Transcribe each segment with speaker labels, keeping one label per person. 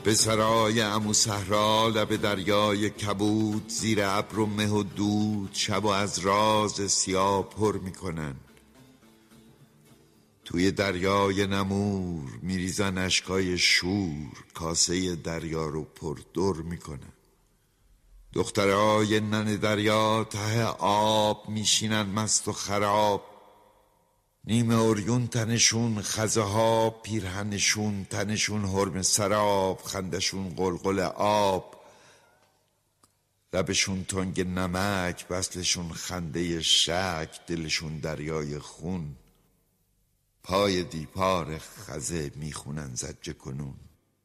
Speaker 1: به سرای عمو صحرا لب دریای کبود، زیر ابر و مه و دود شب و از راز سیاه پر میکنن. توی دریای نمور میریزن اشکای شور، کاسه دریا رو پر در میکنن. دخترای نن دریا ته آب میشینن مست و خراب، نیمه اوریون تنشون، خزه ها پیرهنشون، تنشون حرم سراب، خندشون قلقل آب، لبشون تنگ نمک، بسلشون خنده شک، دلشون دریای خون، پای دیپار خزه میخونن زجه کنون.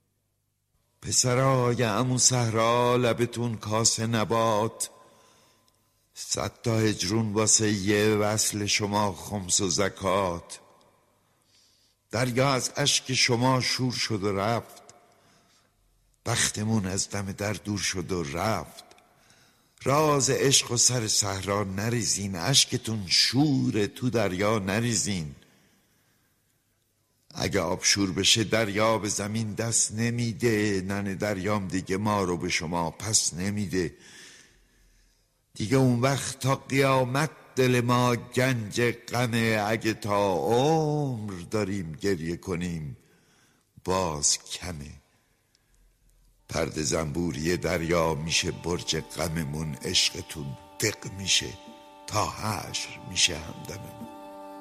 Speaker 1: پسرای عمو صحرا لبتون کاسه نبات، 100 تا هجرون واسه یه وصل شما خمس و زکات. دریا از اشک شما شور شد و رفت، بختمون از دم در دور شد و رفت. راز عشق و سر صحرا نریزین، اشکتون شور تو دریا نریزین. اگه آب شور بشه دریا به زمین دست نمیده، نن دریام دیگه ما رو به شما پس نمیده. دیگه اون وقت تا قیامت دل ما گنج غمه، اگه تا عمر داریم گریه کنیم باز کمه. پرده زنبوری دریا میشه برج غممون، عشقتون دق میشه تا حشر میشه همدممون.